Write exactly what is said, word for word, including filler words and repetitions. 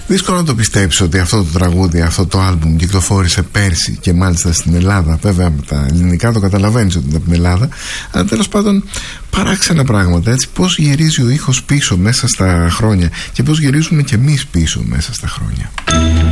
Δύσκολο να το πιστέψει ότι αυτό το τραγούδι, αυτό το άλμπουμ κυκλοφόρησε πέρσι και μάλιστα στην Ελλάδα. Βέβαια με τα ελληνικά το καταλαβαίνεις ότι είναι από την Ελλάδα, αλλά τέλος πάντων παράξενα πράγματα, έτσι. Πώς γυρίζει ο ήχος πίσω μέσα στα χρόνια και πώς γυρίζουμε κι εμείς πίσω μέσα στα χρόνια.